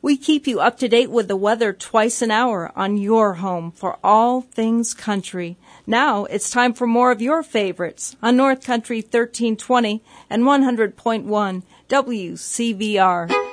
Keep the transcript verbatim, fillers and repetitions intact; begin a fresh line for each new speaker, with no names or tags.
We keep you up to date with the weather twice an hour on your home for all things country. Now it's time for more of your favorites on North Country thirteen twenty and one hundred point one W C V R.